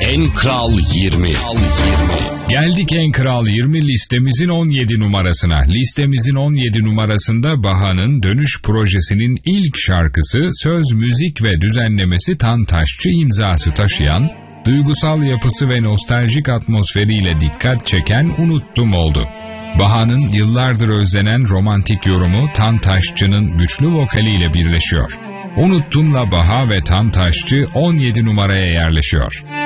En Kral 20. Geldik En Kral 20 listemizin 17 numarasına. Listemizin 17 numarasında Baha'nın Dönüş projesinin ilk şarkısı, söz, müzik ve düzenlemesi Tantaşçı imzası taşıyan, duygusal yapısı ve nostaljik atmosferiyle dikkat çeken Unuttum oldu. Baha'nın yıllardır özlenen romantik yorumu Tantaşçı'nın güçlü vokaliyle birleşiyor. Unuttum'la Baha ve Tantaşçı 17 numaraya yerleşiyor.